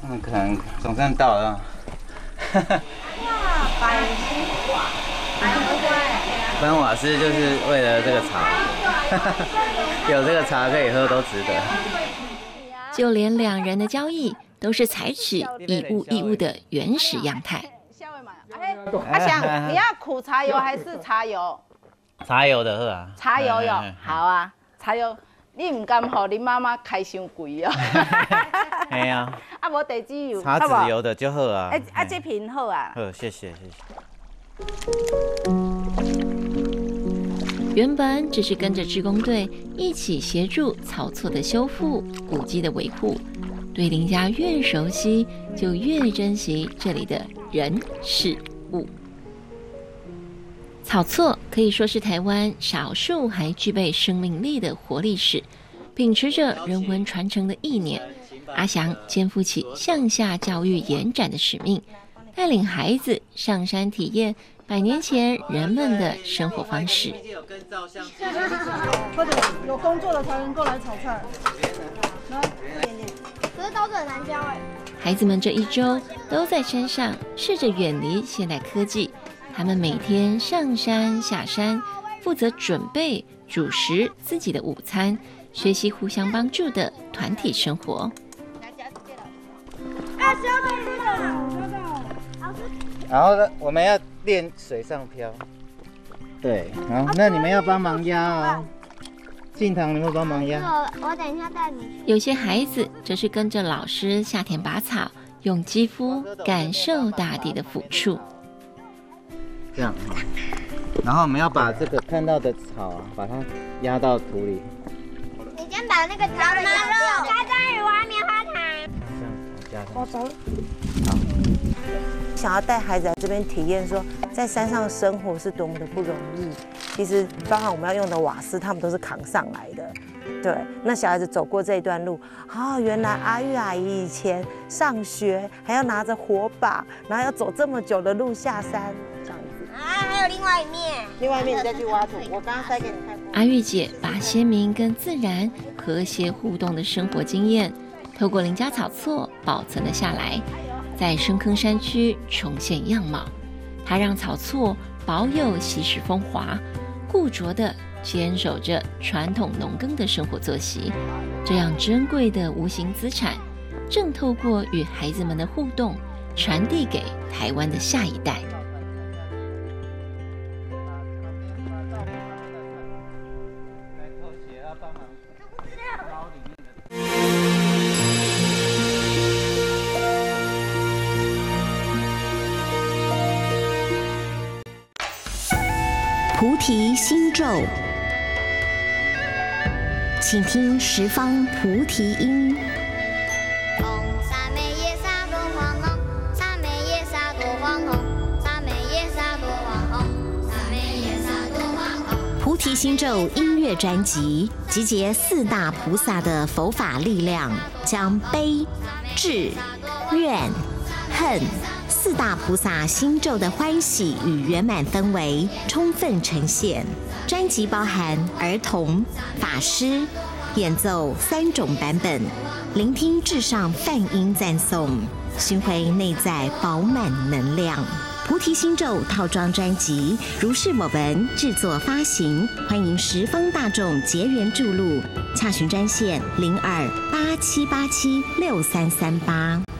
可能总算到了。 哇，百搬瓦斯就是为了这个茶，有这个茶可以喝都值得。 就连两人的交易都是采取以物易物的原始样态。 阿翔，你要苦茶油还是茶油？ 茶油的喝啊。 茶油有，好啊，茶油。你唔甘予你妈妈开伤贵哦。 系啊。 啊，无地址油。 茶籽油的就好啊。 这瓶好啊。 好，谢谢。 原本只是跟着志工队一起协助草厝的修复、古迹的维护，对林家越熟悉，就越珍惜这里的人事物。草厝可以说是台湾少数还具备生命力的活历史，秉持着人文传承的意念，阿翔肩负起向下教育延展的使命，带领孩子上山体验100年前人们的生活方式。 或者有工作的才能够来炒菜。可是刀子很难教哎。 孩子们这一周都在山上试着远离现代科技，他们每天上山下山，负责准备主食自己的午餐，学习互相帮助的团体生活。 然后呢，我们要练水上漂。对，然后那你们要帮忙压哦。静堂，你会帮忙压？ 我等一下带你去。 有些孩子则是跟着老师下田拔草，用肌肤感受大地的抚触。 这样，然后我们要把这个看到的草啊，把它压到土里。 你先把那个草的肉加章鱼丸、棉花糖。 这样加上。 想要带孩子来这边体验，说在山上生活是多么的不容易。其实，包含我们要用的瓦斯，他们都是扛上来的。对，那小孩子走过这一段路，原来阿玉阿姨以前上学还要拿着火把，然后要走这么久的路下山，这样子。 还有另外一面， 另外一面你再去挖土，我刚刚塞给你看过。 阿玉姐把先民跟自然和谐互动的生活经验，透过林家草厝保存了下来。在深坑山区重现样貌，它让草厝保有昔时风华，固着地坚守着传统农耕的生活作息。这样珍贵的无形资产，正透过与孩子们的互动，传递给台湾的下一代。 菩提心咒，请听十方菩提音。菩提心咒音乐专辑集结4大菩萨的佛法力量，将悲、智、怨、恨4大菩萨心咒的欢喜与圆满氛围充分呈现。专辑包含儿童、法师演奏3种版本，聆听至上梵音赞颂，寻回内在饱满能量。菩提心咒套装专辑如是我闻制作发行，欢迎十方大众结缘注入，洽询专线0287876338。